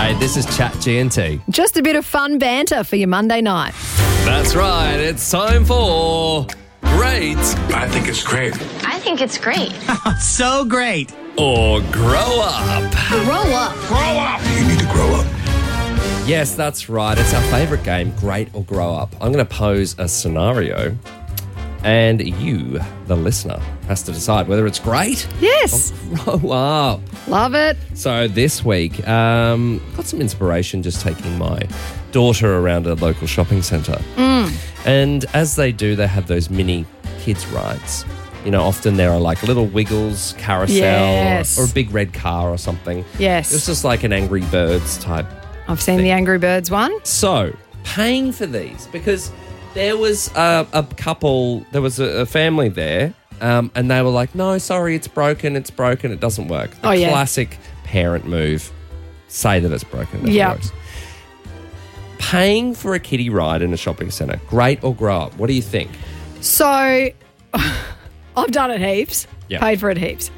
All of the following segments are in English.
Hey, this is Chat GNT. Just a bit of fun banter for your Monday night. That's right. It's time for Great I think it's great. I think it's great. So great. or Grow Up. Roll up. Grow up. You need to grow up. Yes, that's right. It's our favourite game, Great or Grow Up. I'm going to pose a scenario and you, the listener, has to decide whether it's great Yes. or grow up. Love it. So this week, got some inspiration just taking my daughter around a local shopping centre. And as they do, they have those mini kids rides. You know, often there are like little Wiggles, carousel, Yes. or a big red car or something. Yes. It's just like an Angry Birds type. I've seen the Angry Birds one. So, paying for these, because there was a couple, there was a family there, and they were like, no, sorry, it's broken, it doesn't work. The classic parent move, say that it's broken. It Yep. works. Paying for a kiddie ride in a shopping centre, great or grow up? What do you think? So I've done it heaps, Yep. paid for it heaps.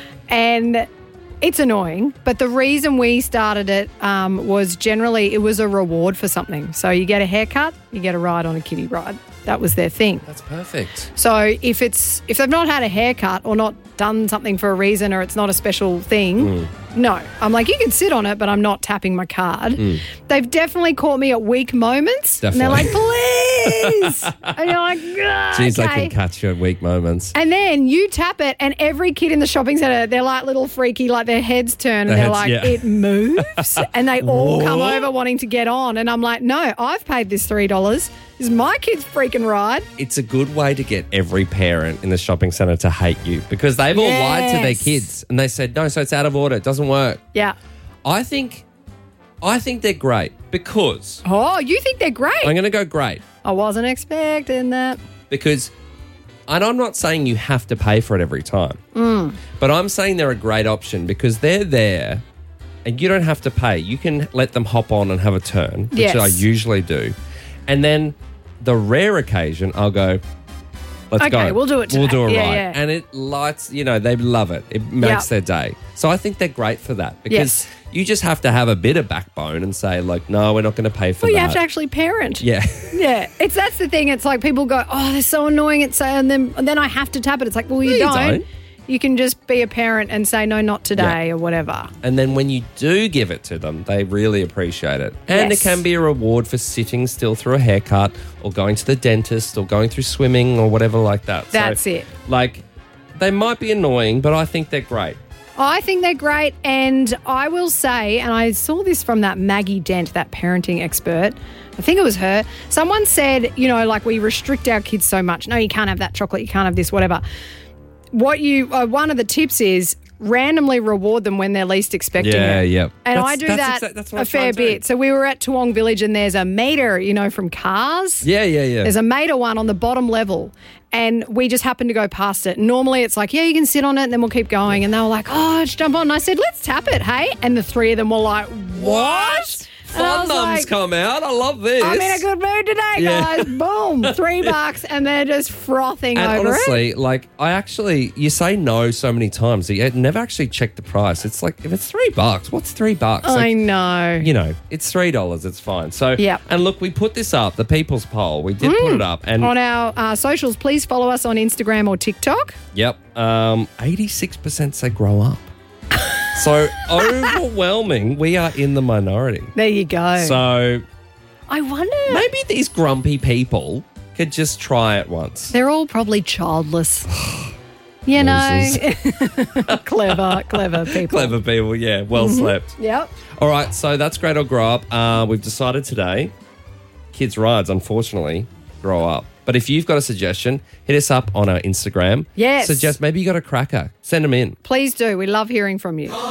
And it's annoying, but the reason we started it was generally it was a reward for something. So you get a haircut, you get a ride on a kiddie ride. That was their thing. That's perfect. So if they've not had a haircut or not done something for a reason or it's not a special thing, no. I'm like, you can sit on it, but I'm not tapping my card. They've definitely caught me at weak moments. Definitely. And they're like, please. And you're like, Jeez, okay. they can catch you at weak moments. And then you tap it, and every kid in the shopping centre, they're like little freaky, like their heads turn, and Their they're heads, like, yeah. it moves. And they all come What? over wanting to get on. And I'm like, no, I've paid this $3. This is my kid's freaking ride. It's a good way to get every parent in the shopping centre to hate you because they've all lied to their Yes. kids and they said, no, so it's out of order. It doesn't work. Yeah. I think they're great because Oh, you think they're great? I'm going to go great I wasn't expecting that. because and I'm not saying you have to pay for it every time, but I'm saying they're a great option because they're there and you don't have to pay. You can let them hop on and have a turn, which Yes. I usually do. And then the rare occasion, I'll go, let's go. Okay, we'll do it We'll today. do a Yeah, ride. yeah. And it lights, they love it. It makes their day. So I think they're great for that because Yes. you just have to have a bit of backbone and say, like, no, we're not going to pay for Well, that. you have to actually parent. Yeah. Yeah. That's the thing. It's like people go, oh, they're so annoying. And then I have to tap it. It's like, well, you No, you don't. don't. You can just be a parent and say, no, not today or whatever. And then when you do give it to them, they really appreciate it. And Yes. it can be a reward for sitting still through a haircut or going to the dentist or going through swimming or whatever like that. That's it. Like, they might be annoying, but I think they're great. I think they're great, and I will say, and I saw this from that Maggie Dent, that parenting expert. I think it was her. Someone said, like we restrict our kids so much. No, you can't have that chocolate. You can't have this, whatever. One of the tips is randomly reward them when they're least expecting Yeah, it. yeah. And That's- I do that's that that's what I a try fair and do. bit. So we were at Toowong Village, and there's a meter, from Cars. Yeah. There's a Mater one on the bottom level, and we just happened to go past it. Normally it's like, yeah, you can sit on it, and then we'll keep going. And they were like, oh, just jump on. And I said, let's tap it, hey? And the three of them were like, what? And I Fun was mums like, come out. I love this. I'm in a good mood today, Yeah. guys. Boom, $3, and they're just frothing And over it. honestly, you say no so many times that you never actually check the price. It's like, if it's $3, what's $3? I know. It's $3. It's fine. So, Yep. and look, we put this up, the People's Poll. We did put it up. And On our socials, please follow us on Instagram or TikTok. yep, 86% say grow up. So overwhelming, we are in the minority. There you go. So I wonder. maybe these grumpy people could just try it once. They're all probably childless. You know, clever people. Clever people, yeah. Well slept. Yep. All right, so that's great or grow up. We've decided today, kids' rides, unfortunately, grow up. But if you've got a suggestion, hit us up on our Instagram. Yes. Suggest maybe you got a cracker. Send them in. Please do. We love hearing from you.